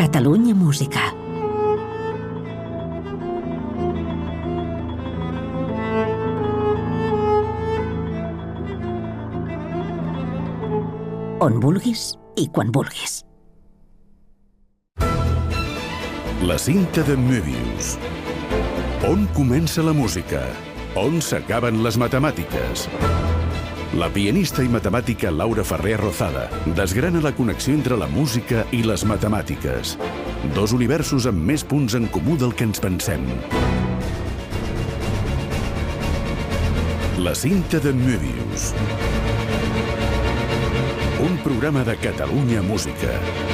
Catalunya Música. On vulguis i quan vulguis. La cinta de Möbius. On comença la música? On s'acaben les matemàtiques? La pianista i matemàtica Laura Ferrer Rozada desgrana la connexió entre la música i les matemàtiques. Dos universos amb més punts en comú del que ens pensem. La cinta de Möbius. Un programa de Catalunya Música.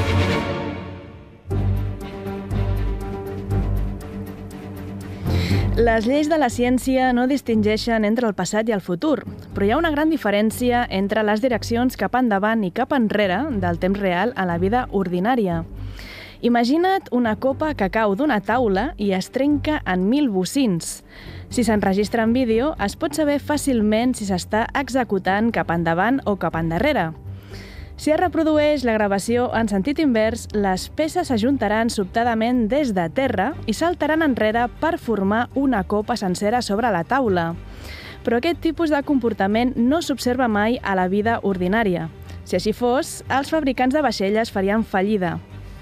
Les lleis de la ciència no distingeixen entre el passat i el futur, però hi ha una gran diferència entre les direccions cap endavant i cap enrere del temps real a la vida ordinària. Imagina't una copa que cau d'una taula i es trenca en 1000 bocins. Si s'enregistra en vídeo, es pot saber fàcilment si s'està executant cap endavant o cap endarrere. Si es reprodueix la gravació en sentit invers, les peces s'ajuntaran sobtadament des de terra i saltaran enrere per formar una copa sencera sobre la taula. Però aquest tipus de comportament no s'observa mai a la vida ordinària. Si així fos, els fabricants de vaixelles farien fallida.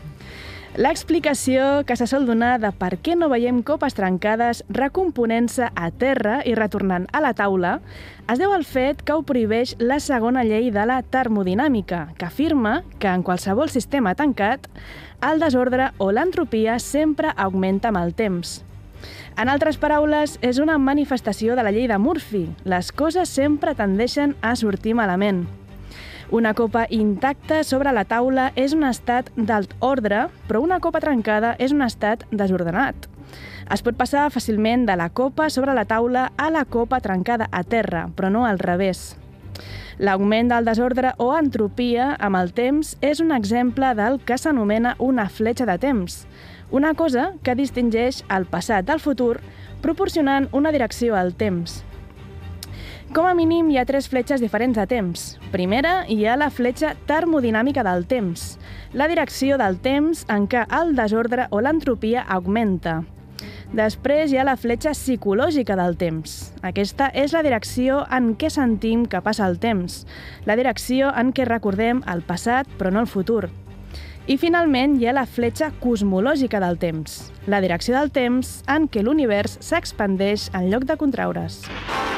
L'explicació que se sol donar de per què no veiem copes trencades recomponent-se a terra i retornant a la taula es deu al fet que ho prohibeix la segona llei de la termodinàmica, que afirma que en qualsevol sistema tancat, el desordre o l'entropia sempre augmenta amb el temps. En altres paraules, és una manifestació de la llei de Murphy. Les coses sempre tendeixen a sortir malament. Una copa intacta sobre la taula és un estat d'alt ordre, però una copa trencada és un estat desordenat. Es pot passar fàcilment de la copa sobre la taula a la copa trencada a terra, però no al revés. L'augment del desordre o entropia amb el temps és un exemple del que s'anomena una fletxa de temps, una cosa que distingeix el passat del futur proporcionant una direcció al temps. Com a mínim hi ha 3 fletxes diferents de temps. Primera, hi ha la fletxa termodinàmica del temps, la direcció del temps en què el desordre o l'entropia augmenta. Després hi ha la fletxa psicològica del temps. Aquesta és la direcció en què sentim que passa el temps, la direcció en què recordem el passat però no el futur. I finalment hi ha la fletxa cosmològica del temps, la direcció del temps en què l'univers s'expandeix en lloc de contraure's.